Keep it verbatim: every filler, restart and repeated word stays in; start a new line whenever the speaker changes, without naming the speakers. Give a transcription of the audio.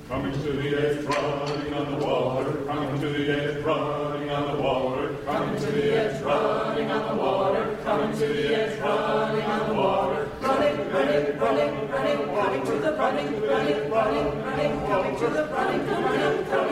Coming to the edge, running on the water. Coming to the edge, running on the water. Coming to the edge, running on the water. Coming to the edge, running on the water.
Running, running, running, running, coming to the running, running, running, running, coming to the running, running, coming.